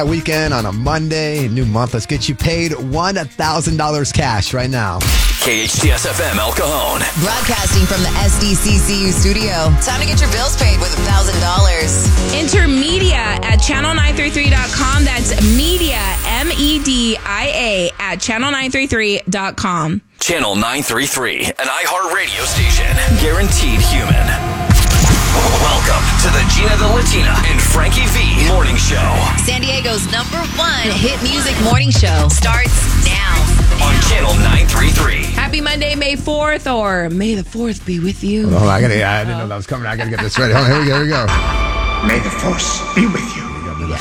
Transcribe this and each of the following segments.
Weekend on a Monday, new month. Let's get you paid $1,000 cash right now. KHTS FM El Cajon. Broadcasting from the SDCCU studio. Time to get your bills paid with $1,000. Enter media at channel933.com. That's media, MEDIA, at channel933.com. Channel 933, an iHeartRadio station. Guaranteed human. Welcome to the Gina the Latina and Frankie V Morning Show. San Diego's #1 hit music morning show starts now. On Channel 933. Happy Monday, May 4th, or May the 4th be with you. Oh, I didn't know that was coming. I got to get this ready. Here we go. May the force be with you.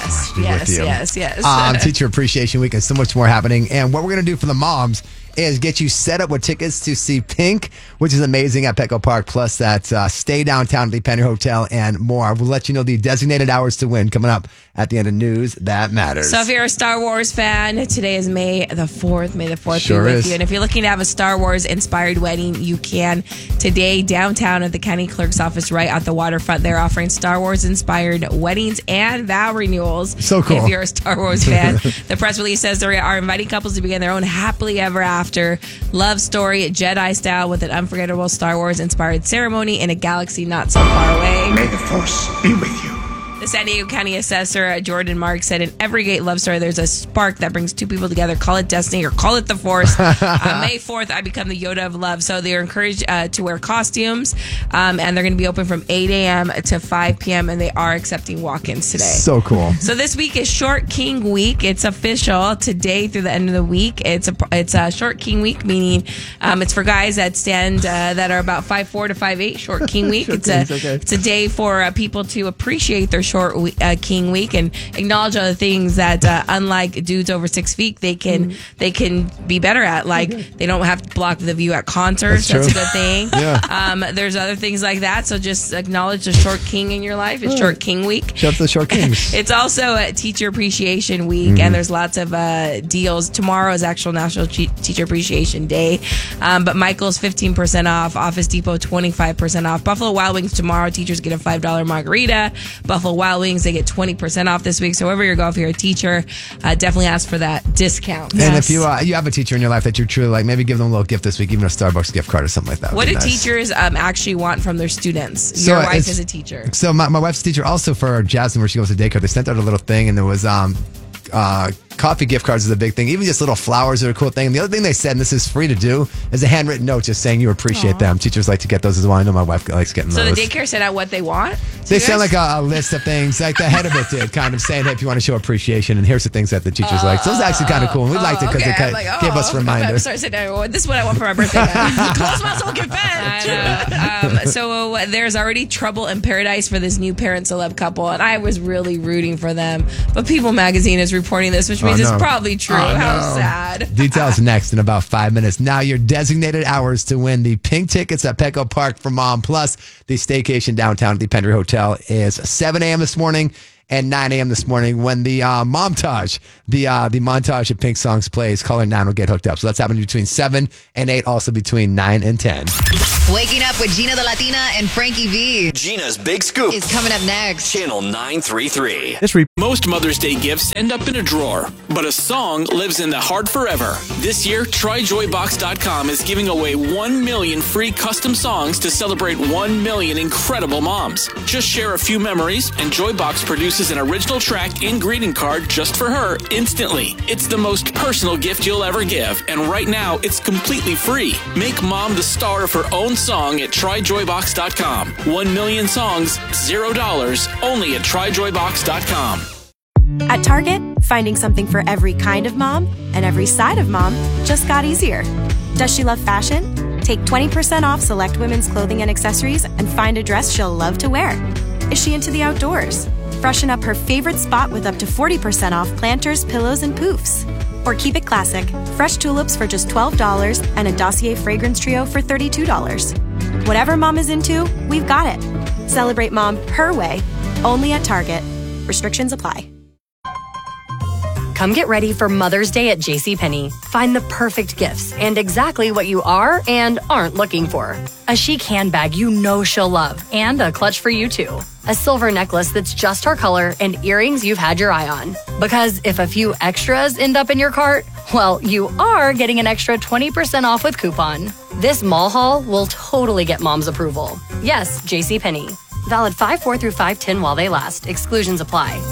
Yes. Teacher Appreciation Week and so much more happening. And what we're going to do for the moms is get you set up with tickets to see Pink, which is amazing at Petco Park, plus that stay downtown at the Penny Hotel and more. We'll let you know the designated hours to win coming up at the end of News That Matters. So if you're a Star Wars fan, today is May the 4th. May the 4th Sure be with is. you. And if you're looking to have a Star Wars inspired wedding, you can today downtown at the county clerk's office right at the waterfront. They're offering Star Wars inspired weddings and vow renewals. So cool. If you're a Star Wars fan. The press release says they are inviting couples to begin their own happily ever after love story, Jedi style, with an unforgettable Star Wars inspired ceremony in a galaxy not so far away. May the force be with you. The San Diego County Assessor, Jordan Mark, said in every great love story, there's a spark that brings two people together. Call it destiny or call it the force. May 4th, I become the Yoda of love. So they're encouraged to wear costumes, and they're going to be open from 8 a.m. to 5 p.m., and they are accepting walk-ins today. So cool. So this week is Short King Week. It's official today through the end of the week. It's a Short King Week, meaning it's for guys that stand that are about 5'4" to 5'8". Short King Week. It's a day for people to appreciate their Short King Week and acknowledge other things that unlike dudes over 6 feet they can be better at, like they don't have to block the view at concerts. That's a good thing. Yeah. There's other things like that, so just acknowledge the Short King in your life. It's Short King Week. Shout out to the Short Kings. It's also a Teacher Appreciation Week, and there's lots of deals. Tomorrow is actual National Teacher Appreciation Day, but Michael's 15% off, Office Depot 25% off, Buffalo Wild Wings tomorrow, teachers get a $5 margarita. Buffalo Wild Wings, they get 20% off this week. So wherever you go, if you're a teacher, definitely ask for that discount. And if you have a teacher in your life that you're truly like, maybe give them a little gift this week, even a Starbucks gift card or something like that. What do nice. teachers actually want from their students? So Your wife is a teacher. So my wife's a teacher also for Jasmine, where she goes to daycare. They sent out a little thing, and there was coffee gift cards is a big thing. Even just little flowers are a cool thing. And the other thing they said, and this is free to do, is a handwritten note just saying you appreciate them. Teachers like to get those as well. I know my wife likes getting So those. the daycare sent out what they want? They sent like a list of things, like the head of it did, kind of saying, hey, if you want to show appreciation, and here's the things that the teachers like. So it was actually kind of cool. And we liked it because it gave us reminders. This is what I want for my birthday. Close muscle confess. So there's already trouble in paradise for this new parent celeb couple, and I was really rooting for them. But People Magazine is reporting this, which means it's probably true. How sad. Details next in about 5 minutes. Now your designated hours to win the Pink tickets at Petco Park for Mom, plus the staycation downtown at the Pendry Hotel is 7 a.m. this morning and 9 a.m. this morning when the montage, the montage of Pink songs plays. Caller 9 will get hooked up. So that's happening between 7 and 8, also between 9 and 10. Waking up with Gina the Latina and Frankie V Gina's Big Scoop. is coming up next. Channel 933. Most Mother's Day gifts end up in a drawer, but a song lives in the heart forever. This year, TryJoyBox.com is giving away 1 million free custom songs to celebrate 1 million incredible moms. Just share a few memories, and Joybox produces an original track and greeting card just for her instantly. It's the most personal gift you'll ever give, and right now, it's completely free. Make mom the star of her own song at TryJoyBox.com. 1 million songs, $0, only at TryJoyBox.com. At Target, finding something for every kind of mom and every side of mom just got easier. Does she love fashion? Take 20% off select women's clothing and accessories and find a dress she'll love to wear. Is she into the outdoors? Freshen up her favorite spot with up to 40% off planters, pillows, and poofs. Or keep it classic, fresh tulips for just $12 and a Dossier fragrance trio for $32. Whatever mom is into, we've got it. Celebrate mom her way, only at Target. Restrictions apply. Come get ready for Mother's Day at JCPenney. Find the perfect gifts and exactly what you are and aren't looking for. A chic handbag you know she'll love, and a clutch for you too. A silver necklace that's just her color, and earrings you've had your eye on. Because if a few extras end up in your cart, well, you are getting an extra 20% off with coupon. This mall haul will totally get mom's approval. Yes, JCPenney. Valid 5/4 through 5/10 while they last. Exclusions apply.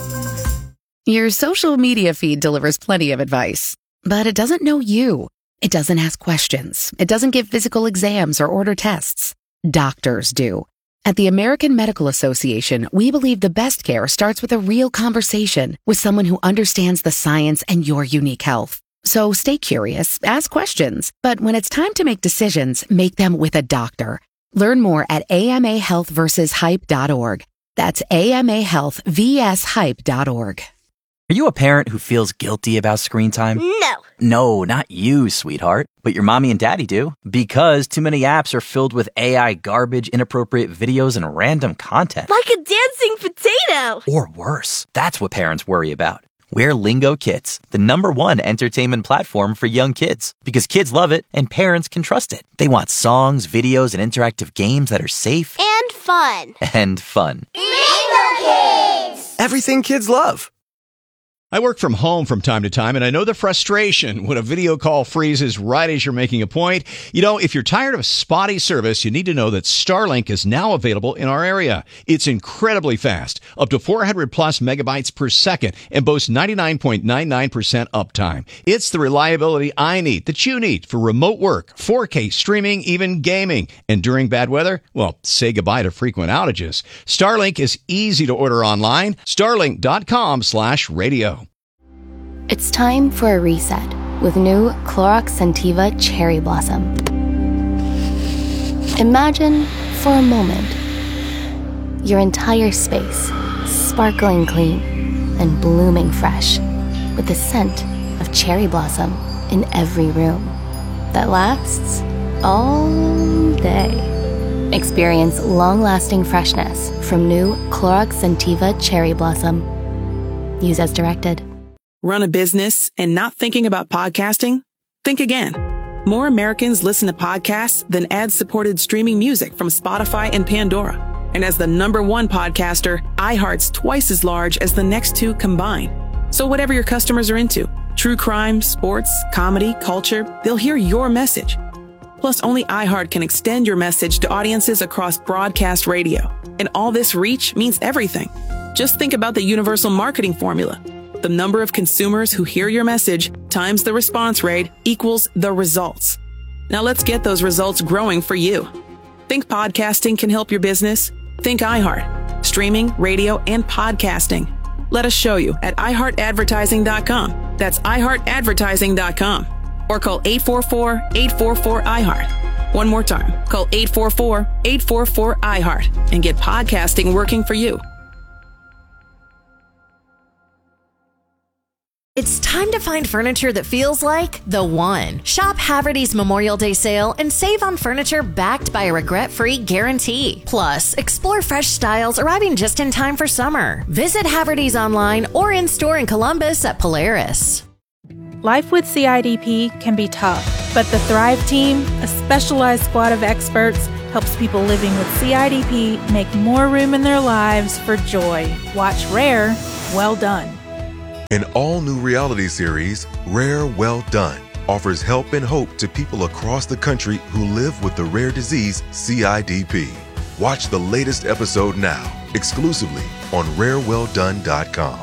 Your social media feed delivers plenty of advice, but it doesn't know you. It doesn't ask questions. It doesn't give physical exams or order tests. Doctors do. At the American Medical Association, we believe the best care starts with a real conversation with someone who understands the science and your unique health. So stay curious, ask questions, but when it's time to make decisions, make them with a doctor. Learn more at amahealthversushype.org. That's amahealthvshype.org. Are you a parent who feels guilty about screen time? No. No, not you, sweetheart. But your mommy and daddy do. Because too many apps are filled with AI garbage, inappropriate videos, and random content. Like a dancing potato. Or worse. That's what parents worry about. We're Lingo Kids, the #1 entertainment platform for young kids. Because kids love it and parents can trust it. They want songs, videos, and interactive games that are safe. And fun. And fun. Lingo Kids! Everything kids love. I work from home from time to time, and I know the frustration when a video call freezes right as you're making a point. You know, if you're tired of spotty service, you need to know that Starlink is now available in our area. It's incredibly fast, up to 400 plus megabytes per second, and boasts 99.99% uptime. It's the reliability I need, that you need, for remote work, 4K streaming, even gaming. And during bad weather, well, say goodbye to frequent outages. Starlink is easy to order online. Starlink.com/radio. It's time for a reset with new Clorox Scentiva Cherry Blossom. Imagine, for a moment, your entire space sparkling clean and blooming fresh with the scent of cherry blossom in every room that lasts all day. Experience long-lasting freshness from new Clorox Scentiva Cherry Blossom. Use as directed. Run a business and not thinking about podcasting? Think again. More Americans listen to podcasts than ad-supported streaming music from Spotify and Pandora. And as the #1 podcaster, iHeart's twice as large as the next two combined. So whatever your customers are into, true crime, sports, comedy, culture, they'll hear your message. Plus, only iHeart can extend your message to audiences across broadcast radio. And all this reach means everything. Just think about the universal marketing formula. The number of consumers who hear your message times the response rate equals the results. Now let's get those results growing for you. Think podcasting can help your business? Think iHeart. Streaming, radio, and podcasting. Let us show you at iHeartAdvertising.com. That's iHeartAdvertising.com. Or call 844-844-iHeart. One more time. Call 844-844-iHeart and get podcasting working for you. It's time to find furniture that feels like the one. Shop Haverty's Memorial Day sale and save on furniture backed by a regret-free guarantee. Plus, explore fresh styles arriving just in time for summer. Visit Haverty's online or in-store in Columbus at Polaris. Life with CIDP can be tough, but the Thrive Team, a specialized squad of experts, helps people living with CIDP make more room in their lives for joy. Watch Rare, Well Done. An all-new reality series, Rare Well Done, offers help and hope to people across the country who live with the rare disease CIDP. Watch the latest episode now, exclusively on rarewelldone.com.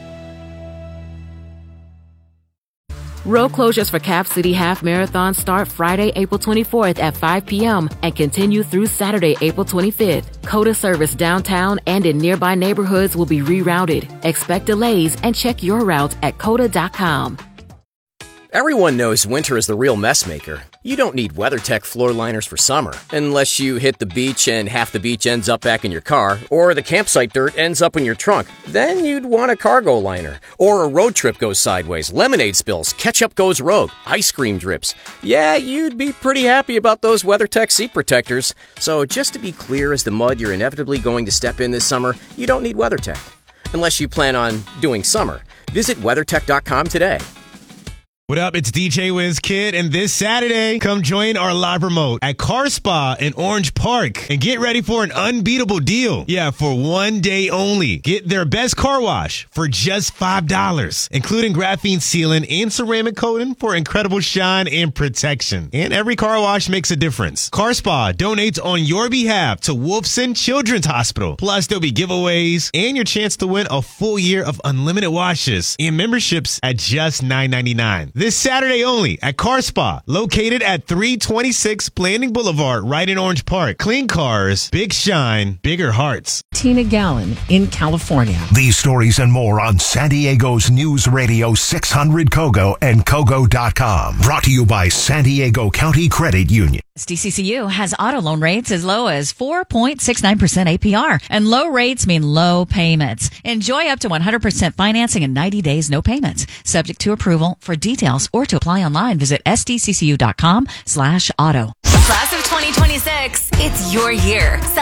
Road closures for Cap City Half Marathon start Friday, April 24th at 5 p.m. and continue through Saturday, April 25th. COTA service downtown and in nearby neighborhoods will be rerouted. Expect delays and check your route at COTA.com. Everyone knows winter is the real mess maker. You don't need WeatherTech floor liners for summer, unless you hit the beach and half the beach ends up back in your car, or the campsite dirt ends up in your trunk. Then you'd want a cargo liner. Or a road trip goes sideways, lemonade spills, ketchup goes rogue, ice cream drips. Yeah, you'd be pretty happy about those WeatherTech seat protectors. So just to be clear as the mud you're inevitably going to step in this summer, you don't need WeatherTech. unless you plan on doing summer. Visit WeatherTech.com today. What up? It's DJ Wiz Kid, and this Saturday, come join our live remote at Car Spa in Orange Park and get ready for an unbeatable deal. Yeah, for one day only. Get their best car wash for just $5, including graphene sealing and ceramic coating for incredible shine and protection. And every car wash makes a difference. Car Spa donates on your behalf to Wolfson Children's Hospital. Plus, there'll be giveaways and your chance to win a full year of unlimited washes and memberships at just $9.99. This Saturday only at Car Spa, located at 326 Blanding Boulevard, right in Orange Park. Clean cars, big shine, bigger hearts. Tina Gallen in California. These stories and more on San Diego's News Radio 600 Kogo and Kogo.com. Brought to you by San Diego County Credit Union. SDCCU has auto loan rates as low as 4.69% APR, and low rates mean low payments. Enjoy up to 100% financing in 90 days, no payments. Subject to approval. For details or to apply online, visit sdccu.com/auto. Class of 2026, it's your year.